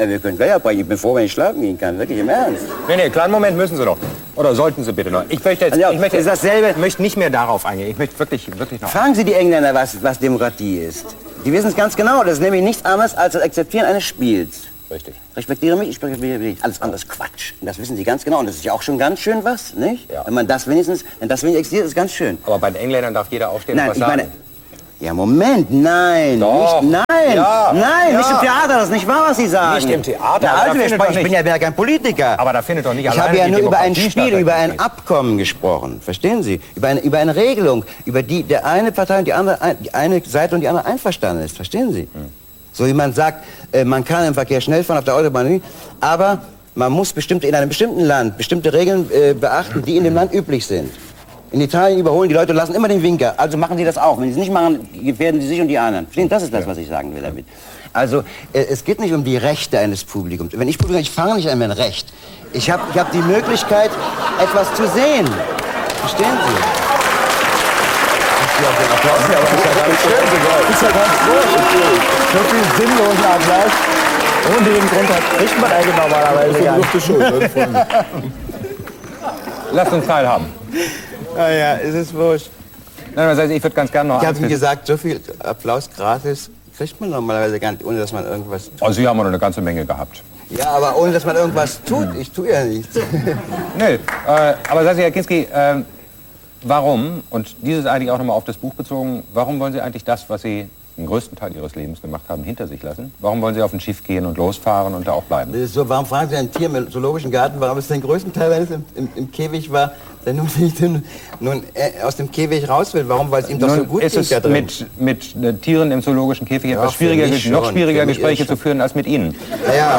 Wir können gleich abbrechen. Ich bin froh, wenn ich schlafen gehen kann. Wirklich im Ernst. Nee, kleinen Moment müssen Sie noch. Oder sollten Sie bitte noch. Ich möchte jetzt, ist dasselbe. Ich möchte nicht mehr darauf eingehen. Ich möchte wirklich noch. Fragen Sie die Engländer, was Demokratie ist. Die wissen es ganz genau. Das ist nämlich nichts anderes als das Akzeptieren eines Spiels. Richtig. Respektiere mich, ich respektiere dich. Alles andere ist Quatsch. Und das wissen Sie ganz genau. Und das ist ja auch schon ganz schön was, nicht? Ja. Wenn man das wenigstens, wenn das wenig existiert, ist ganz schön. Aber bei den Engländern darf jeder aufstehen und was sagen. Ja, Moment, nein, Doch. nicht, nein, Ja. nein, Ja. nicht im Theater, das ist nicht wahr, was Sie sagen. Nicht im Theater. Na, also, ich bin ja kein Politiker. Aber da findet doch nicht Ich alleine habe ja die nur über ein Demokratie Spiel, statt. über ein Abkommen gesprochen, verstehen Sie? Über eine Regelung, über die der eine Partei und die eine Seite und die andere einverstanden ist, verstehen Sie? So wie man sagt, man kann im Verkehr schnell fahren auf der Autobahn nicht, aber man muss in einem bestimmten Land bestimmte Regeln beachten, die in dem Land üblich sind. In Italien überholen die Leute, lassen immer den Winker. Also machen sie das auch. Wenn sie es nicht machen, gefährden sie sich und die anderen. Verstehen? Das ist das, was ich sagen will damit. Also es geht nicht um die Rechte eines Publikums. Wenn ich Publikum, ich fange nicht an mein Recht. Ich hab die Möglichkeit, etwas zu sehen. Verstehen Sie? Ja, den Applaus, aber das ist ja ganz schön. Das ist ja ganz gut. So viel sinnlosen Applaus. Ohne den Grund kriegt man eigentlich normalerweise gar nicht. Lasst uns teilhaben. Naja, es ist wurscht. Nein, das heißt, ich würde ganz gerne noch... Ich habe gesagt, so viel Applaus gratis kriegt man normalerweise gar nicht, ohne dass man irgendwas tut. Also Sie haben noch eine ganze Menge gehabt. Ja, aber ohne dass man irgendwas tut. Ich tue ja nichts. Nee, aber sagen Sie, Herr Kinski, warum, und dieses eigentlich auch nochmal auf das Buch bezogen, warum wollen Sie eigentlich das, was Sie den größten Teil Ihres Lebens gemacht haben, hinter sich lassen? Warum wollen Sie auf ein Schiff gehen und losfahren und da auch bleiben? Das ist so, warum fragen Sie ein Tier im Zoologischen Garten, warum es den größten Teil, wenn es im Käfig war, der nun aus dem Käfig raus will? Warum? Weil es ihm doch so gut geht da drin. mit Tieren im zoologischen Käfig Ja, etwas schwieriger, noch schwieriger Gespräche zu schon. führen als mit Ihnen. Ja.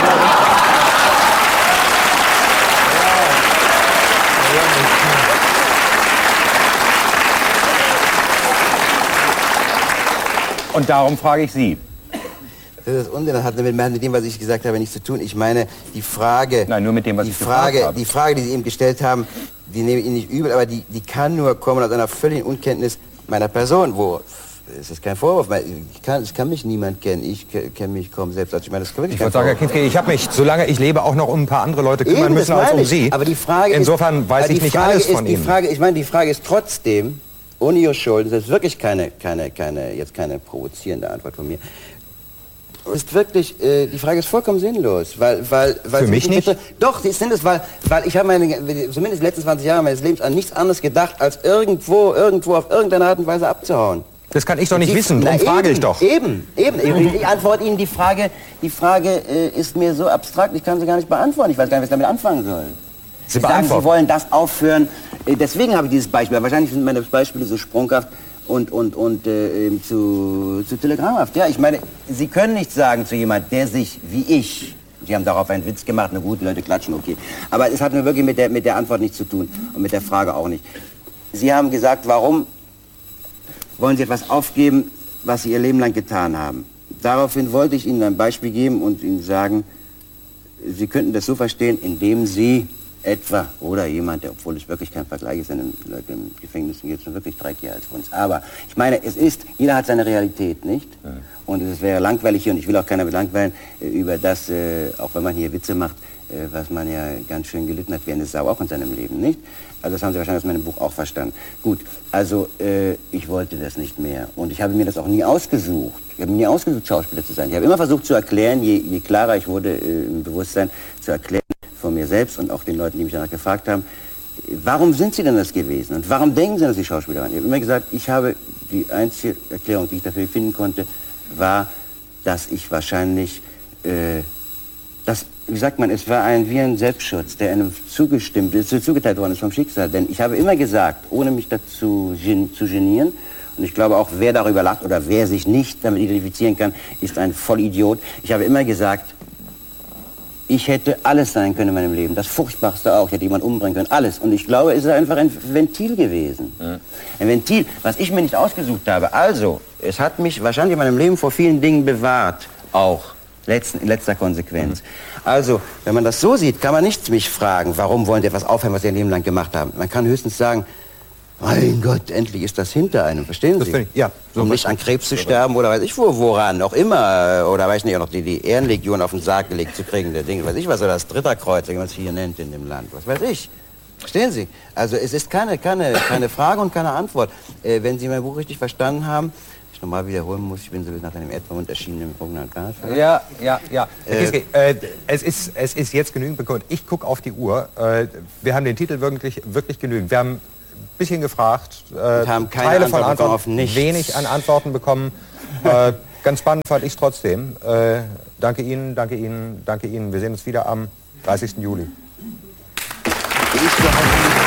Und darum frage ich Sie. Das ist Unsinn, das hat mit dem, was ich gesagt habe, nichts zu tun. Ich meine, die Frage... Nein, nur mit dem, was ich gefragt habe. Die Frage, die Sie eben gestellt haben, die nehme ich Ihnen nicht übel, aber die kann nur kommen aus einer völligen Unkenntnis meiner Person, wo... Es ist kein Vorwurf, weil es kann mich niemand kennen. Ich kenne mich kaum selbst. Also ich meine, das kann Ich würde sagen, Herr Kinski, ich habe mich, solange ich lebe, auch noch um ein paar andere Leute kümmern müssen als um Sie. Aber die Frage Insofern weiß ich nicht alles von Ihnen. Die Frage ist trotzdem, ohne Ihr Schulden, das ist wirklich keine provozierende Antwort von mir, ist wirklich, die Frage ist vollkommen sinnlos, weil für mich nicht? Doch, sie ist sinnlos, weil ich habe zumindest die letzten 20 Jahre meines Lebens an nichts anderes gedacht, als irgendwo auf irgendeine Art und Weise abzuhauen. Das kann ich doch nicht wissen, darum frage ich doch. Eben. Ich antworte Ihnen, die Frage ist mir so abstrakt, ich kann sie gar nicht beantworten. Ich weiß gar nicht, was ich damit anfangen soll. Sie sagen, Sie wollen das aufhören. Deswegen habe ich dieses Beispiel. Wahrscheinlich sind meine Beispiele so sprunghaft und zu telegrammhaft. Ja, ich meine, Sie können nicht sagen zu jemand, der sich wie ich... Sie haben darauf einen Witz gemacht, na gut, die Leute klatschen, okay. Aber es hat nur wirklich mit der Antwort nichts zu tun und mit der Frage auch nicht. Sie haben gesagt, warum wollen Sie etwas aufgeben, was Sie Ihr Leben lang getan haben? Daraufhin wollte ich Ihnen ein Beispiel geben und Ihnen sagen, Sie könnten das so verstehen, indem Sie etwa, oder jemand, der, obwohl es wirklich kein Vergleich ist, Leute im Gefängnis geht schon wirklich dreckiger als uns. Aber ich meine, jeder hat seine Realität, nicht? Ja. Und es wäre langweilig hier, und ich will auch keiner langweilen, über das, auch wenn man hier Witze macht, was man ja ganz schön gelitten hat, wie eine Sau auch in seinem Leben, nicht? Also das haben Sie wahrscheinlich aus meinem Buch auch verstanden. Gut, also ich wollte das nicht mehr. Und ich habe mir das auch nie ausgesucht. Ich habe mir nie ausgesucht, Schauspieler zu sein. Ich habe immer versucht zu erklären, je klarer ich wurde im Bewusstsein, zu erklären von mir selbst und auch den Leuten, die mich danach gefragt haben, warum sind Sie denn das gewesen? Und warum denken Sie, dass Sie Schauspieler waren? Ich habe immer gesagt, die einzige Erklärung, die ich dafür finden konnte, war, dass ich wahrscheinlich, wie sagt man, es war wie ein Selbstschutz, der einem zugeteilt worden ist vom Schicksal. Denn ich habe immer gesagt, ohne mich dazu zu genieren, und ich glaube auch, wer darüber lacht oder wer sich nicht damit identifizieren kann, ist ein Vollidiot. Ich habe immer gesagt, ich hätte alles sein können in meinem Leben, das Furchtbarste auch, ich hätte jemanden umbringen können, alles. Und ich glaube, es ist einfach ein Ventil gewesen. Ja. Ein Ventil, was ich mir nicht ausgesucht habe. Also, es hat mich wahrscheinlich in meinem Leben vor vielen Dingen bewahrt, auch, in letzter Konsequenz. Also, wenn man das so sieht, kann man nicht mich fragen, warum wollen Sie etwas aufhören, was Sie Ihr Leben lang gemacht haben. Man kann höchstens sagen, Mein Gott, endlich ist das hinter einem, verstehen Sie? Ja, so um nicht an Krebs zu sterben oder weiß ich woran auch immer. Oder weiß nicht, auch noch die Ehrenlegion auf den Sarg gelegt zu kriegen, der Ding, weiß ich was, oder das Ritterkreuz, wie man es hier nennt in dem Land, was weiß ich. Verstehen Sie? Also es ist keine Frage und keine Antwort. Wenn Sie mein Buch richtig verstanden haben, ich nochmal wiederholen muss, ich bin so nach einem Erdmond erschienen im Rognal. Ja. Herr Kieske, es ist jetzt genügend bekannt. Ich gucke auf die Uhr. Wir haben den Titel wirklich genügend. Wir haben ein bisschen gefragt, haben keine Teile von Antworten Antworten, auf nichts. wenig an Antworten bekommen. Ganz spannend fand ich es trotzdem. Danke Ihnen. Wir sehen uns wieder am 30. Juli. Ich